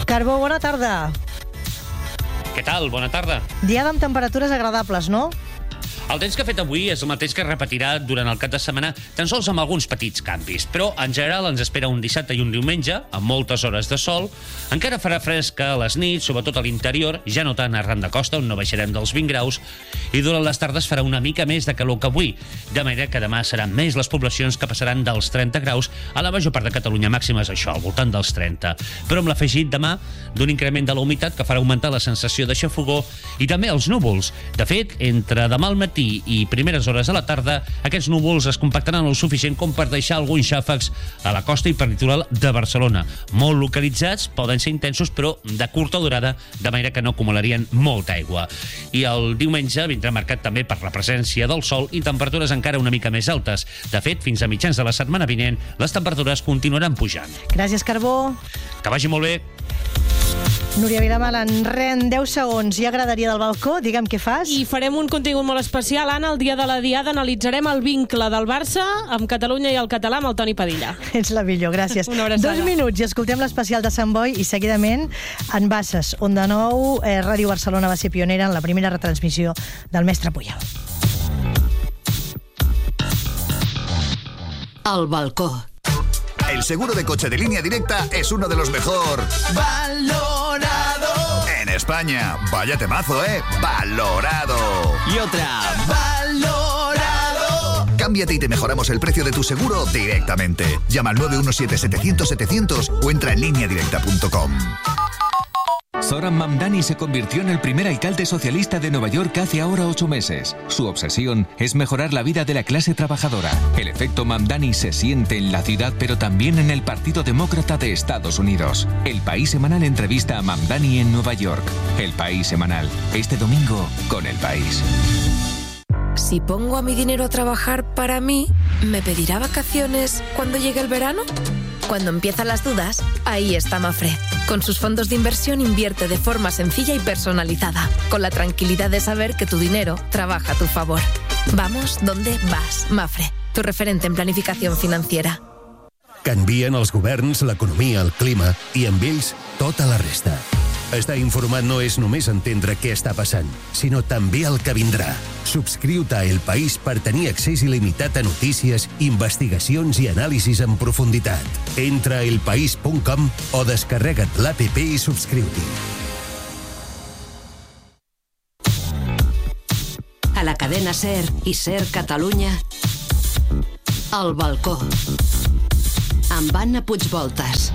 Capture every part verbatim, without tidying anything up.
Carbó, bona tarda. Què tal? Bona tarda. Diada amb temperatures agradables, no? El temps que ha fet avui és el mateix que es repetirà durant el cap de setmana, tan sols amb alguns petits canvis. Però, en general, ens espera un dissabte i un diumenge, amb moltes hores de sol. Encara farà fresca a les nits, sobretot a l'interior, ja no tant arran de costa, on no baixarem dels vint graus, i durant les tardes farà una mica més de calor que avui, de manera que demà seran més les poblacions que passaran dels trenta graus a la major part de Catalunya, màximes això, al voltant dels trenta. Però amb l'afegit demà d'un increment de la humitat que farà augmentar la sensació de xafogor i també els núvols. De fet, entre demà al matí i primeres hores de la tarda, aquests núvols es compactaran el suficient com per deixar alguns xàfecs a la costa i per litoral de Barcelona. Molt localitzats, poden ser intensos, però de curta durada, de manera que no acumularien molta aigua. I el diumenge vindrà marcat també per la presència del sol i temperatures encara una mica més altes. De fet, fins a mitjans de la setmana vinent, les temperatures continuaran pujant. Gràcies, Carbó. Que vagi molt bé. Núria Vilamal, en re, en deu segons, ja agradaria del balcó, digue'm què fas. I farem un contingut molt especial, Anna, el dia de la Diada analitzarem el vincle del Barça amb Catalunya i el català amb el Toni Padilla. Ets la millor, gràcies. Una abraçada. Dos minuts i escoltem l'especial de Sant Boi i seguidament en Basses, on de nou eh, Ràdio Barcelona va ser pionera en la primera retransmissió del Mestre Puyol. Al balcó. El seguro de coche de Línea Directa es uno de los mejor valorado en España. Vaya temazo, ¿eh? Valorado. Y otra. Valorado. Cámbiate y te mejoramos el precio de tu seguro directamente. Llama al nueve uno siete, setecientos, setecientos o entra en línea directa punto com. Zoran Mamdani se convirtió en el primer alcalde socialista de Nueva York hace ahora ocho meses. Su obsesión es mejorar la vida de la clase trabajadora. El efecto Mamdani se siente en la ciudad, pero también en el Partido Demócrata de Estados Unidos. El País Semanal entrevista a Mamdani en Nueva York. El País Semanal, este domingo con El País. Si pongo a mi dinero a trabajar para mí, ¿me pedirá vacaciones cuando llegue el verano? Cuando empiezan las dudas, ahí está Mafre. Con sus fondos de inversión invierte de forma sencilla y personalizada, con la tranquilidad de saber que tu dinero trabaja a tu favor. Vamos donde vas, Mafre, tu referente en planificación financiera. Canvien els governs, l'economia, el clima i amb ells tota la resta. Estar informat no és només entendre què està passant, sinó també el que vindrà. Subscriu-te a El País per tenir accés il·limitat a notícies, investigacions i anàlisis en profunditat. Entra a elpaís punt com o descarrega't l'app i subscriu-t'hi. A la cadena SER i SER Catalunya, El balcó, amb Anna Puigvoltas.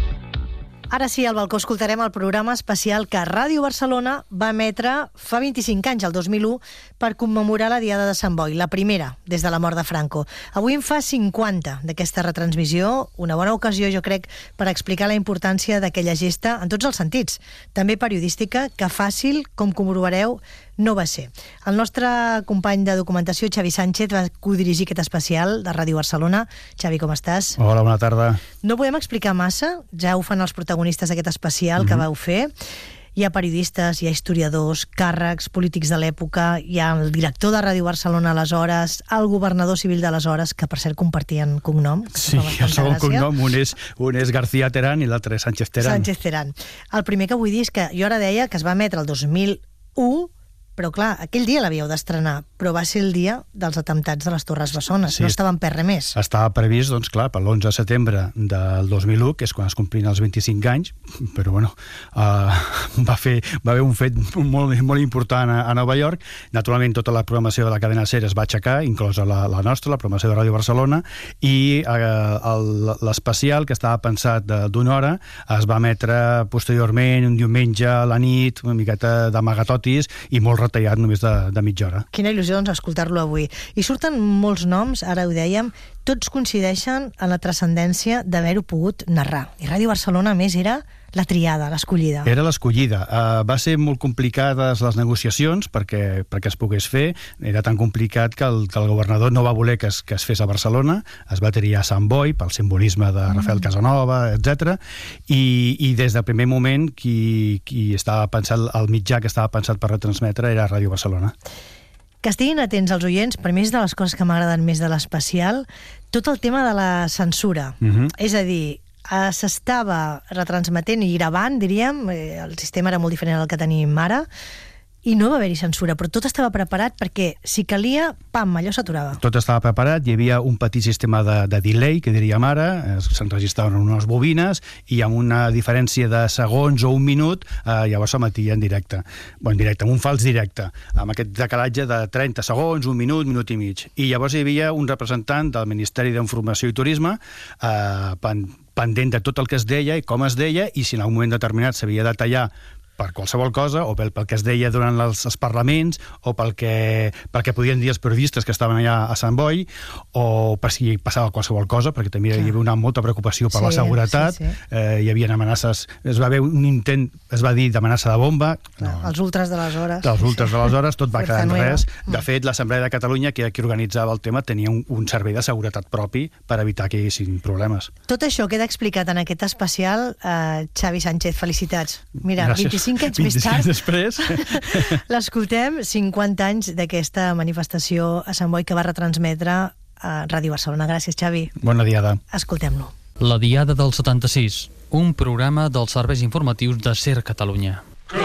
Ara sí, al balcó escoltarem el programa especial que Ràdio Barcelona va emetre fa vint-i-cinc anys, el dos mil u, per commemorar la Diada de Sant Boi, la primera des de la mort de Franco. Avui en fa cinquanta d'aquesta retransmissió, una bona ocasió, jo crec, per explicar la importància d'aquella gesta en tots els sentits, també periodística, que fàcil, com comprovareu, no va ser. El nostre company de documentació, Xavi Sánchez, va codirigir aquest especial de Ràdio Barcelona. Xavi, com estàs? Hola, bona tarda. No podem explicar massa, ja ho fan els protagonistes d'aquest especial mm-hmm. que vau fer. Hi ha periodistes, hi ha historiadors, càrrecs, polítics de l'època, hi ha el director de Ràdio Barcelona aleshores, el governador civil d'aleshores, que per cert compartien cognom. Sí, el segon cognom, un és, un és García Terán i l'altre és Sánchez Terán. Sánchez Terán. El primer que vull dir és que jo ara deia que es va emetre el dos mil u, però clar, aquell dia l'havíeu d'estrenar, però va ser el dia dels atemptats de les Torres Bessones, sí, no estaven per res més. Estava previst, doncs clar, per l'onze de setembre del dos mil u, que és quan es complien els vint-i-cinc anys, però bueno, uh, va, fer, va haver un fet molt, molt important a, a Nova York. Naturalment, tota la programació de la cadena SER es va aixecar, inclosa la, la nostra, la programació de Ràdio Barcelona, i uh, l'especial, que estava pensat d'una hora, es va emetre posteriorment, un diumenge a la nit, una miqueta d'amagatotis, i molt retallat només de, de mitja hora. Quina il·lusió, doncs, escoltar-lo avui. I surten molts noms, ara ho dèiem, tots coincideixen en la transcendència d'haver-ho pogut narrar. I Ràdio Barcelona, a més, era la triada, l'escollida. Era l'escollida. Uh, va ser molt complicades les negociacions perquè, perquè es pogués fer. Era tan complicat que el, que el governador no va voler que es, que es fes a Barcelona. Es va triar a Sant Boi pel simbolisme de Rafael Casanova, etcètera. I, i des del primer moment qui, qui estava pensat, el mitjà que estava pensat per retransmetre era Ràdio Barcelona. Que estiguin atents els oients, per mi és de les coses que m'agraden més de l'especial, tot el tema de la censura. Uh-huh. És a dir, eh, s'estava retransmetent i gravant, diríem, eh, el sistema era molt diferent al que tenim ara, i no va haver-hi censura, però tot estava preparat perquè, si calia, pam, allò s'aturava. Tot estava preparat, hi havia un petit sistema de, de delay, que diríem ara, s'enregistraven unes bobines i amb una diferència de segons o un minut, eh, llavors s'emetia en directe. Bon, en directe, amb un fals directe, amb aquest decalatge de trenta segons, un minut, minut i mig. I llavors hi havia un representant del Ministeri d'Informació i Turisme eh, pendent de tot el que es deia i com es deia, i si en un moment determinat s'havia de tallar per qualsevol cosa, o pel, pel que es deia durant els, els parlaments, o pel que, pel que podien dir els periodistes que estaven allà a Sant Boi, o per si passava qualsevol cosa, perquè també hi havia una molta preocupació per sí, la seguretat, sí, sí. Eh, hi havia amenaces, es va haver un intent, es va dir d'amenaça de bomba. Clar, no, els ultras de les hores. Els ultras de les hores, tot va quedar en res. De fet, l'Assemblea de Catalunya, que era qui organitzava el tema, tenia un, un servei de seguretat propi per evitar que hi haguessin problemes. Tot això queda explicat en aquest especial. eh, Xavi Sánchez, felicitats. Mira, Gràcies. vint-i-cinc anys més tard després l'escoltem, cinquanta anys d'aquesta manifestació a Sant Boi que va retransmetre a Ràdio Barcelona. Gràcies, Xavi. Bona diada. Escoltem-lo. La Diada del setanta-sis, un programa dels serveis informatius de SER Catalunya.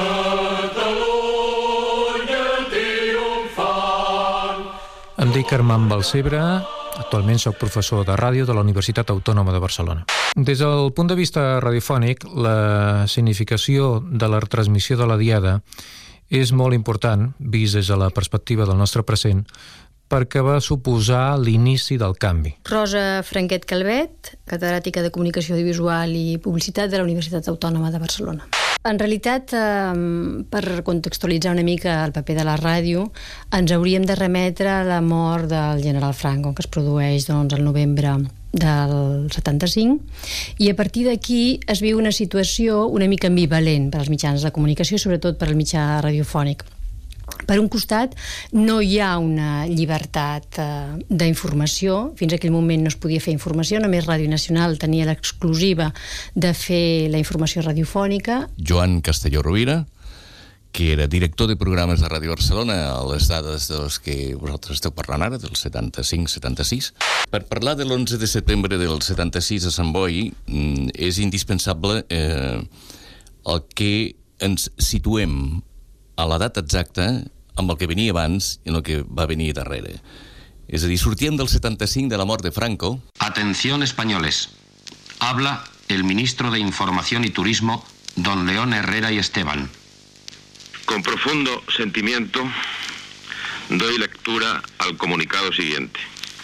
Em dic Armand Balcebre, actualment soc professor de ràdio de la Universitat Autònoma de Barcelona. Des del punt de vista radiofònic, la significació de la retransmissió de la Diada és molt important, vist des de la perspectiva del nostre present, perquè va suposar l'inici del canvi. Rosa Franquet Calvet, catedràtica de Comunicació Audiovisual i Publicitat de la Universitat Autònoma de Barcelona. En realitat, eh, per contextualitzar una mica el paper de la ràdio, ens hauríem de remetre a la mort del general Franco, que es produeix doncs, el novembre del setanta-cinc, i a partir d'aquí es viu una situació una mica ambivalent per als mitjans de comunicació, sobretot per al mitjà radiofònic. Per un costat, no hi ha una llibertat eh, d'informació. Fins a aquell moment no es podia fer informació, només Ràdio Nacional tenia l'exclusiva de fer la informació radiofònica. Joan Castelló Rovira, que era director de programes de Ràdio Barcelona a les dades de les que vosaltres esteu parlant ara, del setanta-cinc setanta-sis. Per parlar de l'onze de setembre del setanta-sis a Sant Boi, és indispensable eh, el que ens situem a la data exacta amb el que venia abans i el que va venir darrere. És a dir, sortíem del setanta-cinc de la mort de Franco. Atención españoles. Habla el ministro de Información y Turismo, don León Herrera y Esteban. Con profundo sentimiento doy lectura al comunicado siguiente.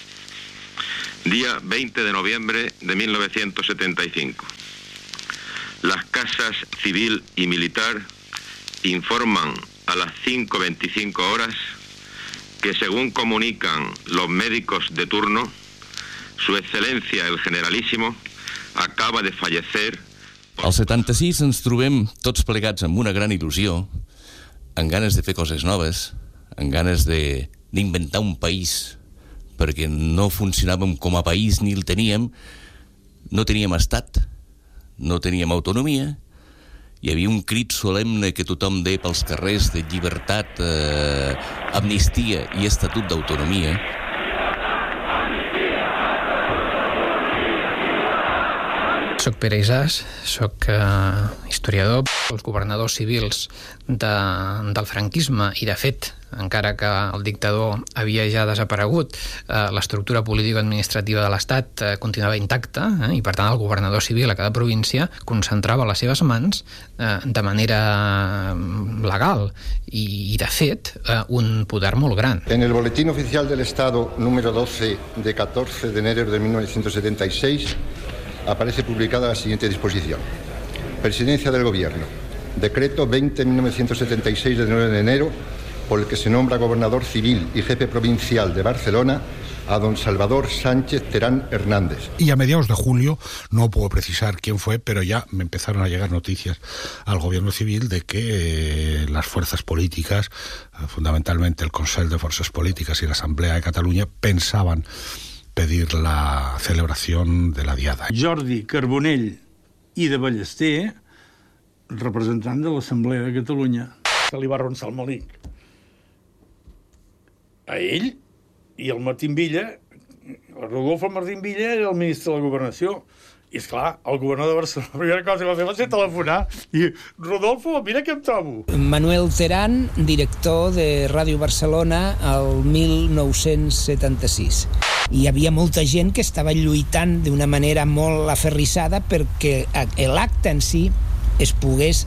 Día veinte de noviembre de mil novecientos setenta y cinco. Las casas civil y militar informan a las cinco veinticinco horas que, según comunican los médicos de turno, su excelencia el generalísimo acaba de fallecer. Al setanta-sis ens trobem tots plegats amb una gran il·lusió, amb ganes de fer coses noves, amb ganes de d'inventar un país, perquè no funcionàvem com a país ni el teníem, no teníem estat, no teníem autonomia. Hi havia un crit solemne que tothom deia pels carrers de llibertat, eh, amnistia i estatut d'autonomia. Soc Pere Isàs, soc eh, historiador. Els governadors civils de, del franquisme i, de fet, encara que el dictador havia ja desaparegut, eh, l'estructura político-administrativa de l'Estat eh, continuava intacta, eh, i per tant el governador civil a cada província concentrava les seves mans eh, de manera legal i, i de fet, eh, un poder molt gran. En el Boletín Oficial del Estado número doce de catorce de enero de mil novecientos setenta y seis aparece publicada la siguiente disposición. Presidencia del Gobierno. Decreto veinte de mil novecientos setenta y seis de nueve de enero por el que se nombra gobernador civil y jefe provincial de Barcelona a don Salvador Sánchez Terán Hernández. Y a mediados de julio, no puedo precisar quién fue, pero ya me empezaron a llegar noticias al gobierno civil de que eh, las fuerzas políticas, eh, fundamentalmente el Consell de Fuerzas Políticas y la Asamblea de Cataluña, pensaban pedir la celebración de la Diada. Jordi Carbonell i de Ballester, representant de l'Assemblea de Catalunya, que li va ronçar el melic. A ell i el Martín Villa, el Rodolfo Martín Villa era el ministre de la Governació, I, esclar, el governador de Barcelona, la primera cosa que va fer va ser telefonar i, Rodolfo, mira què em trobo. Manuel Terán, director de Ràdio Barcelona el mil nou-cents setanta-sis. Hi havia molta gent que estava lluitant d'una manera molt aferrissada perquè l'acte en si es pogués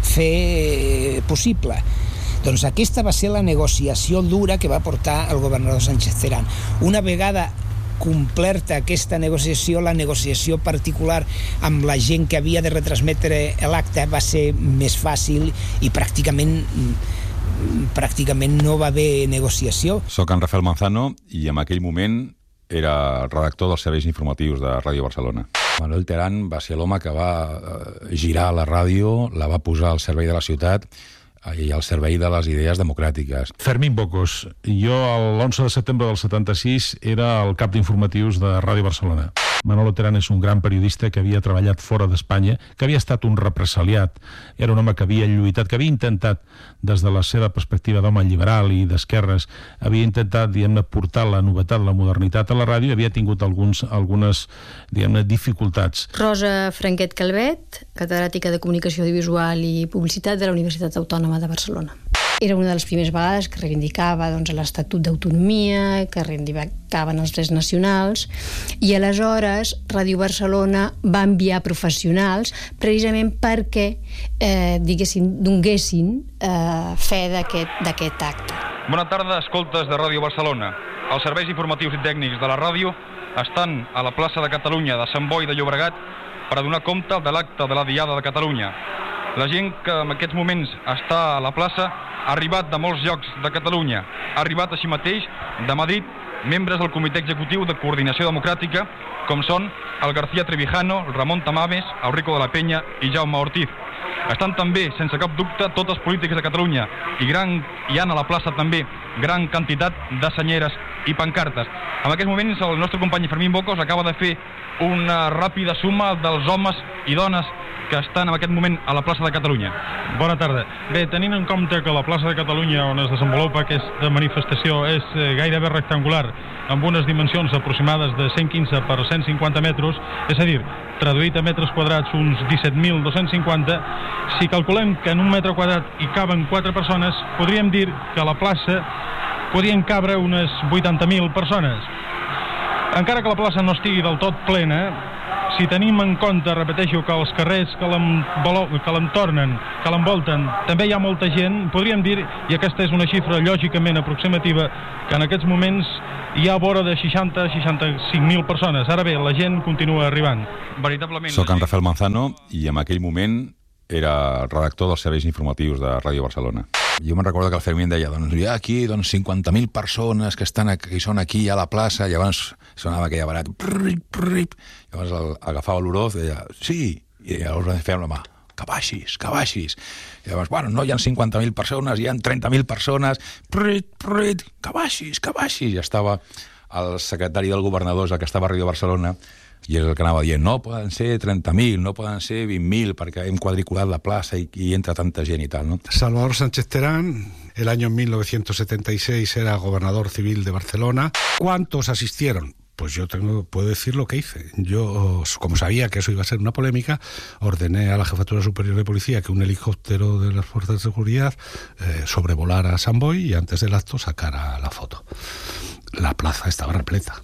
fer possible. Doncs aquesta va ser la negociació dura que va portar el governador Sánchez Terán. Una vegada complerta aquesta negociació, la negociació particular amb la gent que havia de retransmetre l'acte va ser més fàcil i pràcticament pràcticament no va haver negociació. Soc en Rafael Manzano i en aquell moment era redactor dels serveis informatius de Ràdio Barcelona. Manuel Terán va ser l'home que va girar la ràdio, la va posar al servei de la ciutat i al servei de les idees democràtiques. Fermín Bocos. Jo l'onze de setembre del setanta-sis era el cap d'informatius de Ràdio Barcelona. Manolo Terán és un gran periodista que havia treballat fora d'Espanya, que havia estat un represaliat, era un home que havia lluitat, que havia intentat, des de la seva perspectiva d'home liberal i d'esquerres, havia intentat, diguem-ne, portar la novetat, la modernitat a la ràdio i havia tingut alguns, algunes, diguem-ne, dificultats. Rosa Franquet Calvet, catedràtica de Comunicació Audiovisual i Publicitat de la Universitat Autònoma de Barcelona. Era una de les primeres vegades que reivindicava doncs, l'Estatut d'Autonomia, que reivindicaven els drets nacionals, i aleshores Ràdio Barcelona va enviar professionals precisament perquè eh, diguéssim, donguessin eh, fe d'aquest acte. Bona tarda, escoltes de Ràdio Barcelona. Els serveis informatius i tècnics de la ràdio estan a la plaça de Catalunya de Sant Boi de Llobregat per a donar compte de l'acte de la Diada de Catalunya. La gent que en aquests moments està a la plaça ha arribat de molts llocs de Catalunya. Ha arribat així mateix de Madrid membres del Comitè Executiu de Coordinació Democràtica, com són el García Trevijano, el Ramon Tamames, el Rico de la Peña i Jaume Ortiz. Estan també, sense cap dubte, tots els polítics de Catalunya i gran, hi ha a la plaça també gran quantitat de senyeres i pancartes. En aquests moments el nostre company Fermín Bocos acaba de fer una ràpida suma dels homes i dones que estan en aquest moment a la plaça de Catalunya. Bona tarda. Bé, tenint en compte que la plaça de Catalunya on es desenvolupa aquesta manifestació és gairebé rectangular, amb unes dimensions aproximades de cent quinze per cent cinquanta metres, és a dir, traduït a metres quadrats uns disset mil dos-cents cinquanta, si calculem que en un metre quadrat hi caben quatre persones, podríem dir que a la plaça podrien cabre unes vuitanta mil persones. Encara que la plaça no estigui del tot plena, si tenim en compte, repeteixo, que els carrers que l'entornen, que l'envolten, també hi ha molta gent, podríem dir, i aquesta és una xifra lògicament aproximativa, que en aquests moments hi ha vora de seixanta a seixanta-cinc mil persones. Ara bé, la gent continua arribant. Veritablement... Soc en Rafael Manzano i en aquell moment era redactor dels serveis informatius de Ràdio Barcelona. Jo me'n recordo que el Fermín deia, doncs hi ha aquí doncs, cinquanta mil persones que, estan aquí, que són aquí a la plaça, i llavors sonava aquella barat, prrip, prrip, llavors el, agafava l'Oroz i deia, sí, i llavors fèiem la mà, que baixis, que baixis. I llavors, bueno, no hi ha cinquanta mil persones, hi ha trenta mil persones, prrip, prrip, que baixis, que baixis. I estava el secretari del governador, el que estava a Ràdio Barcelona, i és el que anava dient, no poden ser trenta mil, no poden ser vint mil, perquè hem quadriculat la plaça i, y entra tanta gent y tal, ¿no? Salvador Sánchez Terán, el año mil novecientos setenta y seis era gobernador civil de Barcelona. ¿Cuántos asistieron? Pues yo tengo, puedo decir lo que hice. Yo, como sabía que eso iba a ser una polémica, ordené a la Jefatura Superior de Policía que un helicóptero de las fuerzas de seguridad eh, sobrevolara San Boi y antes del acto sacara la foto. La plaza estaba repleta.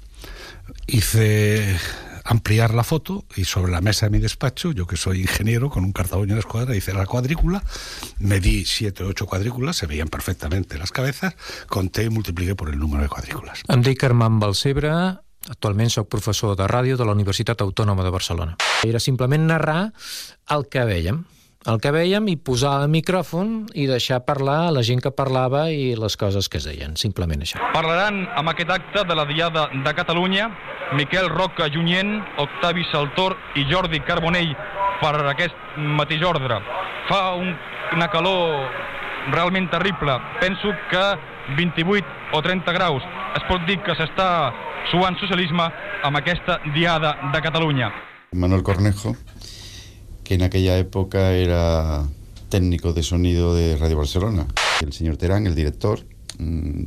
Hice ampliar la foto y sobre la mesa de mi despacho, yo que soy ingeniero con un cartaboño de escuadra, hice la cuadrícula, medí siete o ocho cuadrículas, se veían perfectamente las cabezas, conté y multipliqué por el número de cuadrículas. Em dic Armand Balcebre, actualment soc professor de ràdio de la Universitat Autònoma de Barcelona. Era simplement narrar el que vèiem, el que vèiem i posar el micròfon i deixar parlar a la gent que parlava i les coses que es deien, simplement això. Parlaran amb aquest acte de la Diada de Catalunya Miquel Roca Junyent, Octavi Saltor i Jordi Carbonell per aquest mateix ordre. Fa un, una calor realment terrible. Penso que vint-i-vuit o trenta graus. Es pot dir que s'està suant socialisme amb aquesta Diada de Catalunya. Manuel Cornejo, que en aquella época era técnico de sonido de Radio Barcelona. El señor Terán, el director,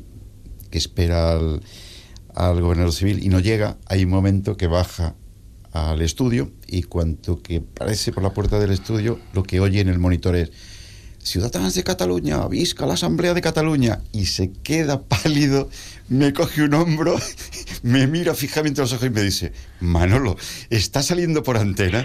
que espera al, al gobernador civil y no llega, hay un momento que baja al estudio y cuando que aparece por la puerta del estudio, lo que oye en el monitor es: Ciudadanos de Cataluña, visca la Asamblea de Cataluña. Y se queda pálido, me coge un hombro, me mira fijamente a los ojos y me dice: Manolo, ¿está saliendo por antena?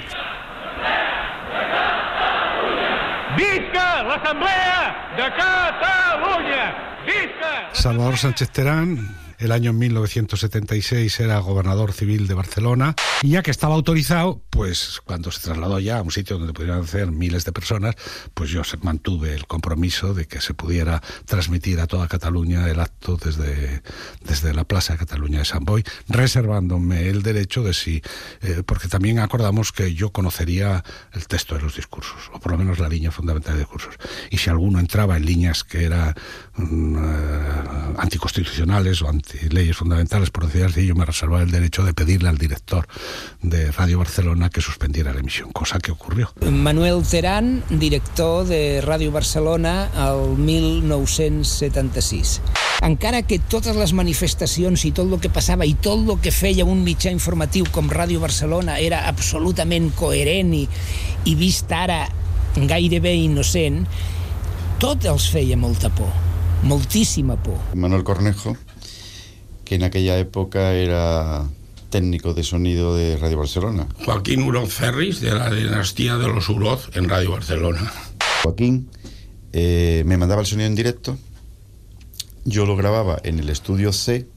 ¡Visca la Asamblea de Cataluña! ¡Visca! Salvador Sánchez Terán, el año mil novecientos setenta y seis era gobernador civil de Barcelona, y ya que estaba autorizado, pues cuando se trasladó ya a un sitio donde pudieran hacer miles de personas, pues yo mantuve el compromiso de que se pudiera transmitir a toda Cataluña el acto desde, desde la Plaza de Cataluña de Sant Boi, reservándome el derecho de si, eh, porque también acordamos que yo conocería el texto de los discursos, o por lo menos la línea fundamental de discursos, y si alguno entraba en líneas que eran mm, eh, anticonstitucionales o anti leyes fundamentales, por decir así, yo me reservaba el derecho de pedirle al director de Radio Barcelona que suspendiera la emisión, cosa que ocurrió. Manuel Terán, director de Ràdio Barcelona al mil nou-cents setanta-sis. Encara que totes les manifestacions i tot el que passava i tot el que feia un mitjà informatiu com Ràdio Barcelona era absolutament coherent i, i vist ara gairebé innocent, tot els feia molta por, moltíssima por. Manuel Cornejo, que en aquella época era técnico de sonido de Radio Barcelona. Joaquín Uroz Ferris, de la dinastía de los Uroz, en Radio Barcelona. Joaquín eh, me mandaba el sonido en directo, yo lo grababa en el estudio C,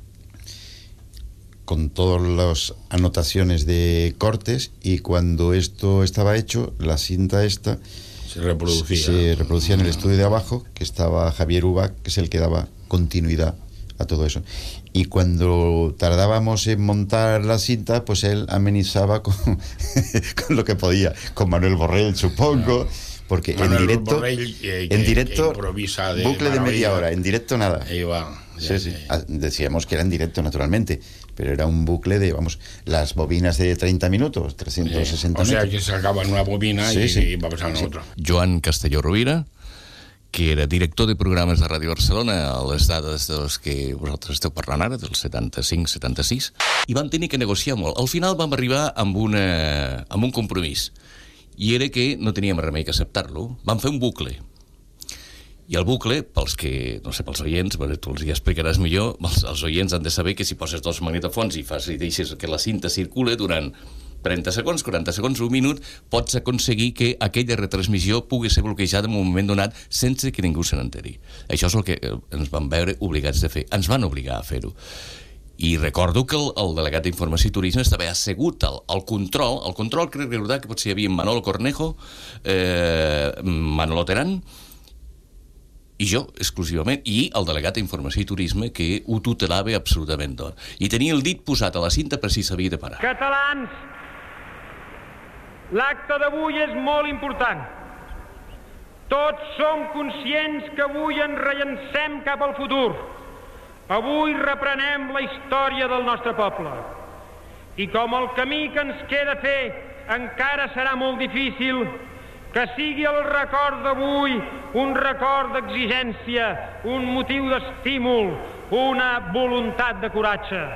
con todas las anotaciones de cortes, y cuando esto estaba hecho, la cinta esta se reproducía, se reproducía en el estudio de abajo, que estaba Javier Ubach, que es el que daba continuidad a todo eso. Y cuando tardábamos en montar la cinta, pues él amenizaba con, con lo que podía, con Manuel Borrell, supongo, porque Manuel en directo, Borrell, eh, en que, directo, que de bucle de media hora, en directo nada. Ahí va. Sí, sí. Decíamos que era en directo, naturalmente, pero era un bucle de, vamos, las bobinas de treinta minutos, trescientos sesenta eh, o sea, minutos. que sacaban una bobina sí, y, sí. y va pasando sí. otra. Joan Castelló Rovira, que era director de programes de Ràdio Barcelona, a les dades de les que vosaltres esteu parlant ara, del setanta-cinc setanta-sis, i vam tenir que negociar molt. Al final vam arribar amb, una, amb un compromís, i era que no teníem remei que acceptar-lo. Vam fer un bucle. I el bucle, pels que, no sé, pels oients, tu els hi explicaràs millor, els, els oients han de saber que si poses dos magnetofons i fas i deixes que la cinta circule durant trenta segons, quaranta segons, un minut, pots aconseguir que aquella retransmissió pugui ser bloquejada en un moment donat sense que ningú se n'enteri. Això és el que ens vam veure obligats de fer. Ens van obligar a fer-ho. I recordo que el, el delegat d'Informació i Turisme estava assegut al, al control, al control crec recordar que potser hi havia Manolo Cornejo, eh, Manolo Terán, i jo, exclusivament, i el delegat d'Informació i Turisme, que ho tutelava absolutament tot. I tenia el dit posat a la cinta per si s'havia de parar. Catalans, l'acte d'avui és molt important. Tots som conscients que avui ens rellancem cap al futur. Avui reprenem la història del nostre poble. I com el camí que ens queda fer encara serà molt difícil, que sigui el record d'avui un record d'exigència, un motiu d'estímul, una voluntat de coratge.